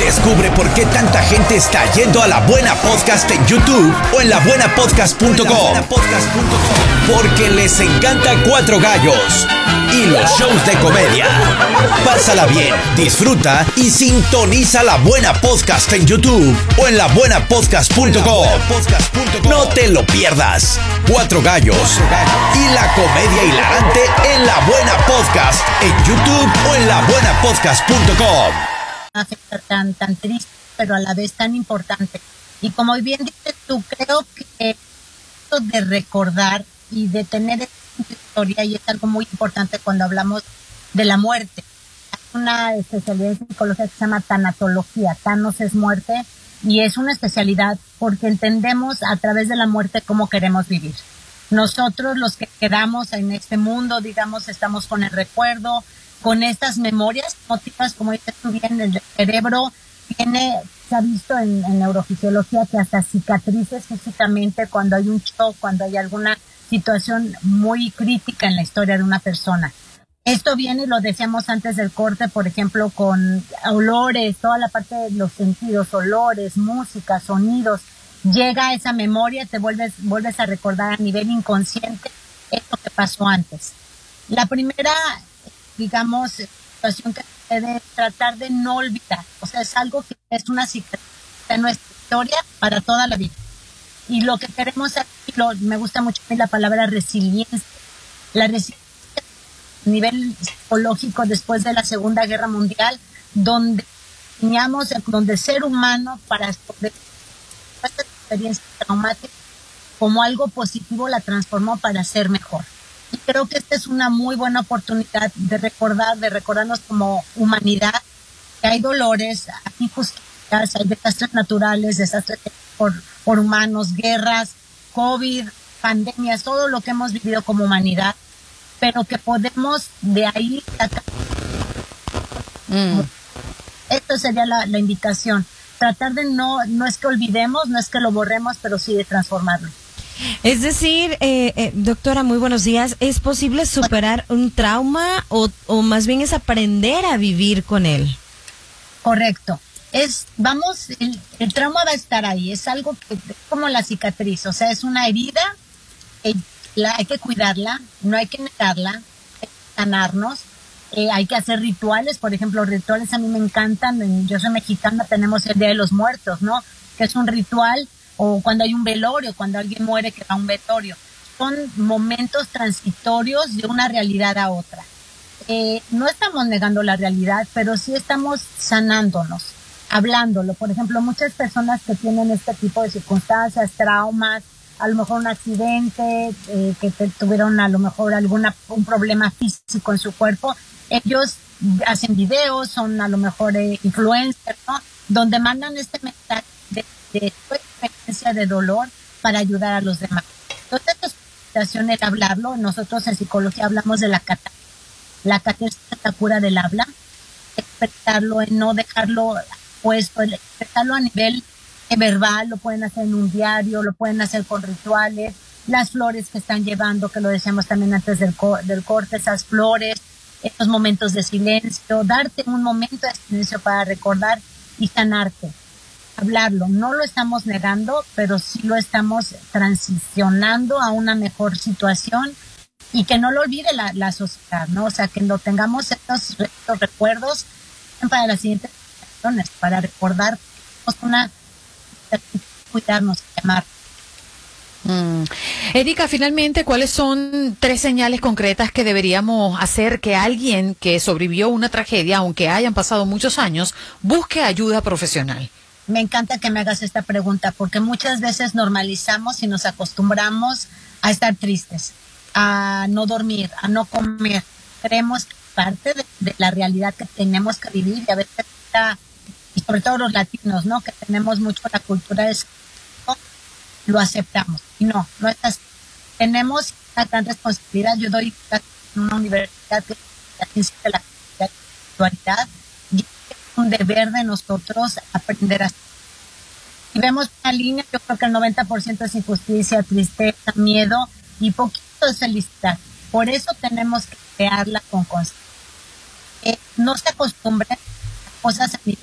Descubre por qué tanta gente está yendo a La Buena Podcast en YouTube o en labuenapodcast.com. Porque les encanta Cuatro Gallos y los shows de comedia. Pásala bien, disfruta y sintoniza La Buena Podcast en YouTube o en labuenapodcast.com. No te lo pierdas. Cuatro Gallos y la comedia hilarante en La Buena Podcast en YouTube o en labuenapodcast.com. Tan triste, pero a la vez tan importante. Y como bien dices tú, creo que esto de recordar y de tener esta historia, y es algo muy importante cuando hablamos de la muerte. Hay una especialidad en psicología que se llama tanatología. Thanos es muerte, y es una especialidad porque entendemos a través de la muerte cómo queremos vivir. Nosotros, los que quedamos en este mundo, digamos, estamos con el recuerdo, con estas memorias emotivas, como dices tú bien, el cerebro se ha visto en neurofisiología que hasta cicatrices físicamente cuando hay un shock, cuando hay alguna situación muy crítica en la historia de una persona. Esto viene, y lo decíamos antes del corte, por ejemplo, con olores, toda la parte de los sentidos, olores, música, sonidos, llega a esa memoria, te vuelves a recordar a nivel inconsciente esto que pasó antes. La primera, digamos, situación que debe tratar de no olvidar. O sea, es algo que es una cicatriz de nuestra historia para toda la vida. Y lo que queremos aquí, me gusta mucho la palabra resiliencia. La resiliencia a nivel psicológico después de la Segunda Guerra Mundial, donde el ser humano para poder esta experiencia traumática como algo positivo la transformó para ser mejor. Y creo que esta es una muy buena oportunidad de recordarnos como humanidad, que hay dolores, hay injusticias, hay desastres naturales, desastres por humanos, guerras, COVID, pandemias, todo lo que hemos vivido como humanidad, pero que podemos de ahí sacar. Esto sería la invitación. Tratar de no es que olvidemos, no es que lo borremos, pero sí de transformarlo. Es decir, doctora, muy buenos días. ¿Es posible superar un trauma o más bien es aprender a vivir con él? Correcto. El trauma va a estar ahí. Es algo que como la cicatriz, o sea, es una herida. Hay que cuidarla, no hay que negarla, hay que sanarnos. Hay que hacer rituales, por ejemplo, rituales a mí me encantan. Yo soy mexicana, tenemos el Día de los Muertos, ¿no? Que es un ritual, o cuando hay un velorio, cuando alguien muere que va a un velorio. Son momentos transitorios de una realidad a otra. No estamos negando la realidad, pero sí estamos sanándonos, hablándolo. Por ejemplo, muchas personas que tienen este tipo de circunstancias, traumas, a lo mejor un accidente, que tuvieron a lo mejor un problema físico en su cuerpo, ellos hacen videos, son a lo mejor influencers, ¿no? Donde mandan este mensaje de su experiencia de dolor para ayudar a los demás. Entonces, esta es la invitación, el hablarlo. Nosotros en psicología hablamos de la catarsis. La catarsis es la cura del habla, expresarlo, no dejarlo puesto, expresarlo a nivel verbal, lo pueden hacer en un diario, lo pueden hacer con rituales, las flores que están llevando, que lo decíamos también antes del corte, esas flores, estos momentos de silencio, darte un momento de silencio para recordar y sanarte, hablarlo. No lo estamos negando, pero sí lo estamos transicionando a una mejor situación y que no lo olvide la sociedad, ¿no? O sea, que no tengamos estos recuerdos para las siguientes generaciones, para recordar cuidarnos, llamar. Erika, finalmente, ¿cuáles son 3 señales concretas que deberíamos hacer que alguien que sobrevivió una tragedia, aunque hayan pasado muchos años, busque ayuda profesional? Me encanta que me hagas esta pregunta porque muchas veces normalizamos y nos acostumbramos a estar tristes, a no dormir, a no comer. Creemos que parte de la realidad que tenemos que vivir, y a veces y sobre todo los latinos, ¿no? Que tenemos mucho la cultura de lo aceptamos. Y no es así. Tenemos una gran responsabilidad. Yo doy en una universidad que es la espiritualidad y es un deber de nosotros aprender a. Y vemos una línea, yo creo que el 90% es injusticia, tristeza, miedo y poquito de felicidad. Por eso tenemos que crearla con conciencia. No se acostumbren a cosas a nivel